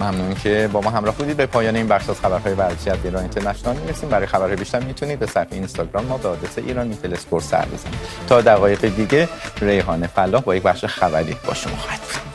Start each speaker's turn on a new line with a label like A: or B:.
A: ممنون که با ما همراه بودید. به پایان این بخش از خبرهای ورزشی از ایران اینترنشنال میرسیم. برای خبرهای بیشتر میتونید به صفحه اینستاگرام ما به آدرس ایران اینتل اسپورت سر بزنید. تا دقایق دیگه ریحانه فلاح با یک بخش خبری با شما خواهد بود.